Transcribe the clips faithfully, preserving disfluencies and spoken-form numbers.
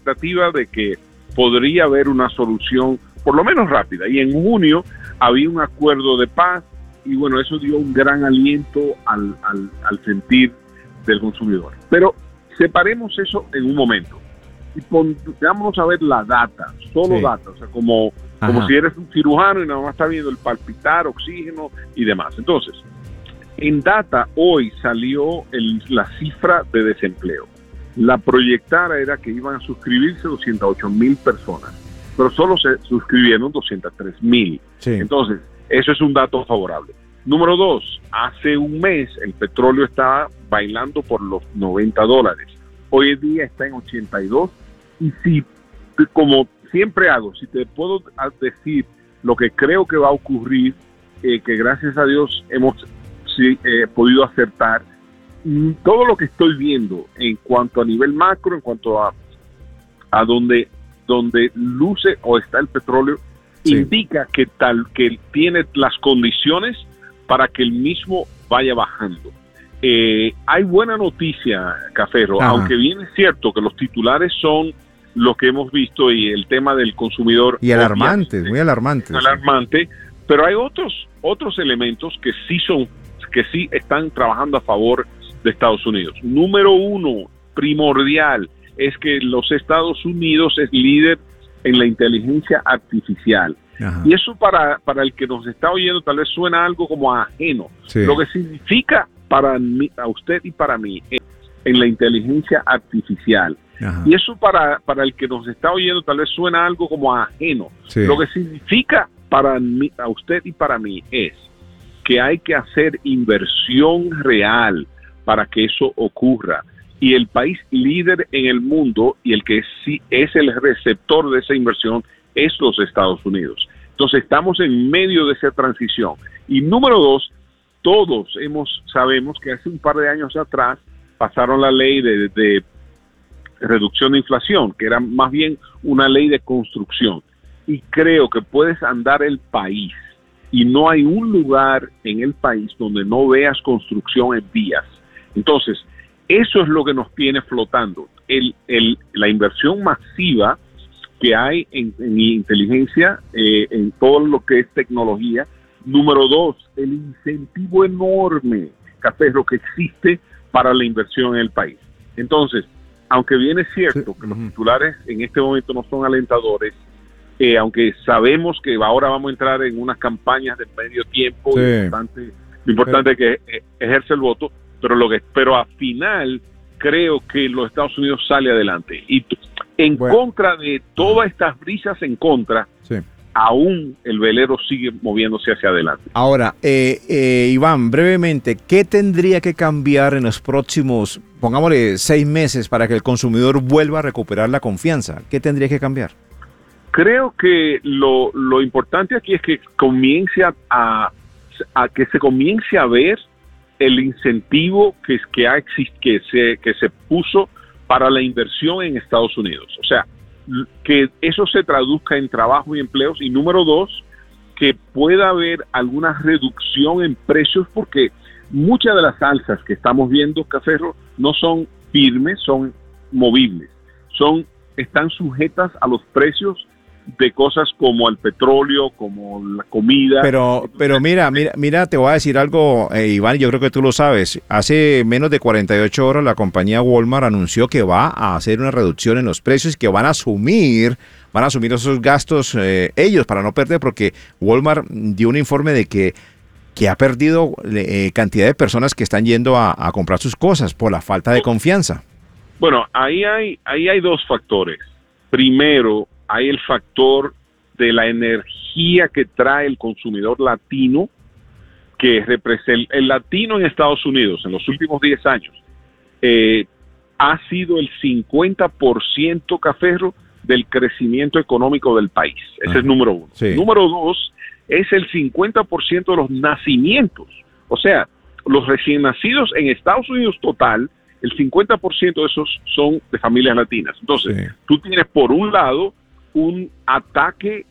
expectativa de que podría haber una solución, por lo menos rápida. Y en junio había un acuerdo de paz y bueno, eso dio un gran aliento al, al, al sentir del consumidor. Pero separemos eso en un momento y pongamos a ver la data, solo sí. data, o sea, como, como si eres un cirujano y nada más está viendo el palpitar, oxígeno y demás. Entonces, en data hoy salió el, la cifra de desempleo. La proyectada era que iban a suscribirse doscientas ocho mil personas, pero solo se suscribieron doscientas tres mil. Sí. Entonces, eso es un dato favorable. Número dos, hace un mes el petróleo estaba bailando por los noventa dólares. Hoy en día está en ochenta y dos. Y si, como siempre hago, si te puedo decir lo que creo que va a ocurrir, eh, que gracias a Dios hemos sí, eh, podido acertar, todo lo que estoy viendo en cuanto a nivel macro, en cuanto a, a donde, donde luce o está el petróleo, sí. indica que tal que tiene las condiciones para que el mismo vaya bajando. Eh, hay buena noticia, Cafero, Ajá. aunque bien es cierto que los titulares son lo que hemos visto y el tema del consumidor y alarmantes, muy alarmantes, alarmante, sí. pero hay otros otros elementos que sí son que sí están trabajando a favor de Estados Unidos. Número uno, primordial, es que los Estados Unidos es líder en la inteligencia artificial. Ajá. Y eso para, para el que nos está oyendo tal vez suena algo como ajeno. Sí. Lo que significa para mí, a usted y para mí es en la inteligencia artificial. Ajá. Y eso para, para el que nos está oyendo tal vez suena algo como ajeno. Sí. Lo que significa para mí, a usted y para mí es que hay que hacer inversión real para que eso ocurra. Y el país líder en el mundo y el que sí es el receptor de esa inversión es los Estados Unidos. Entonces estamos en medio de esa transición. Y número dos, todos hemos sabemos que hace un par de años atrás pasaron la ley de, de reducción de inflación, que era más bien una ley de construcción. Y creo que puedes andar el país y no hay un lugar en el país donde no veas construcción en vías. Entonces, eso es lo que nos tiene flotando. El, el, la inversión masiva que hay en, en inteligencia, eh, en todo lo que es tecnología. Número dos, el incentivo enorme, Cafero, que existe para la inversión en el país. Entonces, aunque bien es cierto sí. que los titulares en este momento no son alentadores, eh, aunque sabemos que ahora vamos a entrar en unas campañas de medio tiempo, sí. lo importante, lo importante es que eh, ejerce el voto, pero lo que pero al final creo que los Estados Unidos sale adelante. Y t- en bueno. contra de todas estas brisas en contra, sí. aún el velero sigue moviéndose hacia adelante. Ahora, eh, eh, Iván, brevemente, ¿qué tendría que cambiar en los próximos, pongámosle, seis meses para que el consumidor vuelva a recuperar la confianza? ¿Qué tendría que cambiar? Creo que lo, lo importante aquí es que comience a, a, a que se comience a ver el incentivo que, que, ha exist, que, se, que se puso para la inversión en Estados Unidos. O sea, que eso se traduzca en trabajo y empleos. Y número dos, que pueda haber alguna reducción en precios, porque muchas de las alzas que estamos viendo, Cafero, no son firmes, son movibles. Son, están sujetas a los precios de cosas como el petróleo, como la comida. Pero, pero mira, mira, mira, te voy a decir algo, eh, Iván, yo creo que tú lo sabes. Hace menos de cuarenta y ocho horas la compañía Walmart anunció que va a hacer una reducción en los precios y que van a asumir, van a asumir esos gastos eh, ellos para no perder, porque Walmart dio un informe de que que ha perdido eh, cantidad de personas que están yendo a, a comprar sus cosas por la falta de confianza. Bueno, ahí hay, ahí hay dos factores. Primero, hay el factor de la energía que trae el consumidor latino, que representa el latino en Estados Unidos en los últimos diez años, eh, ha sido el cincuenta por ciento, Cafero, del crecimiento económico del país. Ese Ajá. es número uno. Sí. Número dos, es el cincuenta por ciento de los nacimientos. O sea, los recién nacidos en Estados Unidos total, el cincuenta por ciento de esos son de familias latinas. Entonces, sí. tú tienes por un lado un ataque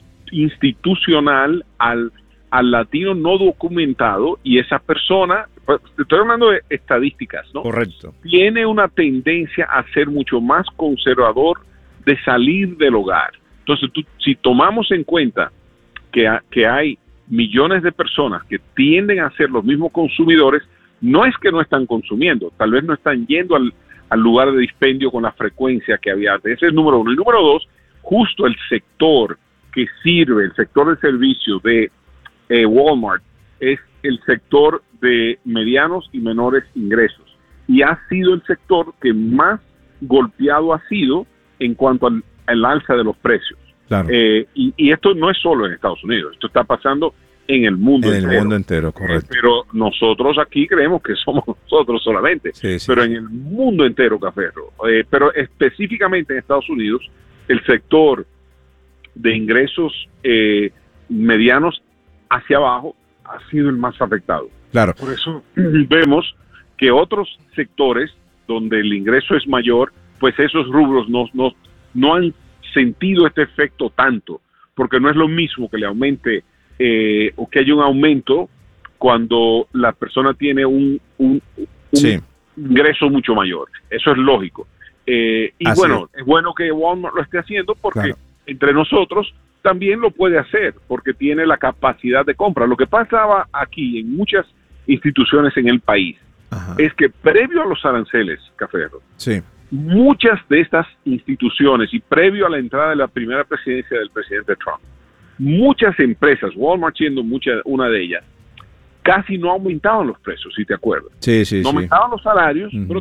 institucional al, al latino no documentado, y esa persona, pues, estoy hablando de estadísticas, ¿no? Correcto. Tiene una tendencia a ser mucho más conservador de salir del hogar. Entonces, tú, si tomamos en cuenta que, a, que hay millones de personas que tienden a ser los mismos consumidores, no es que no están consumiendo, tal vez no están yendo al, al lugar de dispendio con la frecuencia que había antes. Ese es el número uno. Y número dos, justo el sector que sirve, el sector de servicio de eh, Walmart, es el sector de medianos y menores ingresos. Y ha sido el sector que más golpeado ha sido en cuanto al, al alza de los precios. Claro. Eh, y, y esto no es solo en Estados Unidos, esto está pasando en el mundo en entero. En el mundo entero, correcto. Eh, pero nosotros aquí creemos que somos nosotros solamente, sí, sí, pero sí. en el mundo entero, Caferro. Eh, pero específicamente en Estados Unidos, el sector de ingresos eh, medianos hacia abajo ha sido el más afectado. Claro. Por eso vemos que otros sectores donde el ingreso es mayor, pues esos rubros no, no, no han sentido este efecto tanto, porque no es lo mismo que le aumente eh, o que haya un aumento cuando la persona tiene un, un, un sí. ingreso mucho mayor. Eso es lógico. Eh, y Así bueno, es. es bueno que Walmart lo esté haciendo porque Claro. entre nosotros también lo puede hacer porque tiene la capacidad de compra. Lo que pasaba aquí en muchas instituciones en el país Ajá. es que previo a los aranceles, Caferro, sí. muchas de estas instituciones y previo a la entrada de la primera presidencia del presidente Trump, muchas empresas, Walmart siendo mucha, una de ellas, casi no aumentaban los precios, si te acuerdas. Sí, sí, no sí. aumentaban los salarios, uh-huh. pero